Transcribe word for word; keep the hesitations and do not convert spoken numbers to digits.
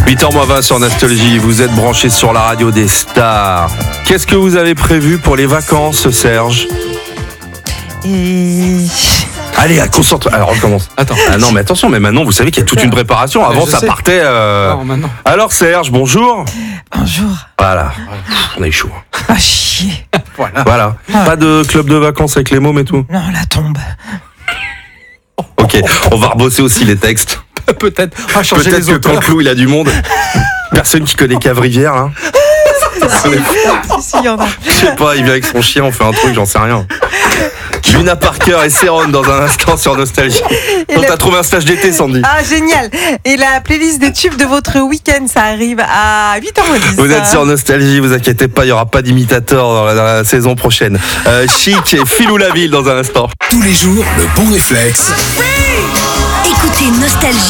huit heures moins vingt sur Nostalgie, vous êtes branchés sur la radio des stars. Qu'est-ce que vous avez prévu pour les vacances, Serge ? Et... Allez, concentre. Alors, on recommence. Attends. Ah non, mais attention, mais maintenant, vous savez qu'il y a toute une préparation. Avant, je ça sais. partait... euh, Non, maintenant. Alors, Serge, bonjour. Bonjour. Voilà. On a eu chaud. Ah, chier. Voilà. Voilà. Pas de club de vacances avec les mômes et tout. Non, la tombe. Ok, on va rebosser aussi les textes. Peut-être. Ah, changer Peut-être les que auteurs. Canclou, il a du monde. Personne qui connaît Cavrivière, hein. Si, il y en a. Je sais pas, il vient avec son chien, on fait un truc, j'en sais rien. Luna Parker et Céron dans un instant sur Nostalgie. Et Donc la- t'as trouvé un stage d'été, Sandy. Ah, génial. Et la playlist des tubes de votre week-end, ça arrive à huit heures dix. Vous êtes sur Nostalgie, vous inquiétez pas, il n'y aura pas d'imitateur dans la, dans la saison prochaine. Euh, Chic et Philou Laville dans un instant. Tous les jours, le bon réflexe. Écoutez Nostalgie.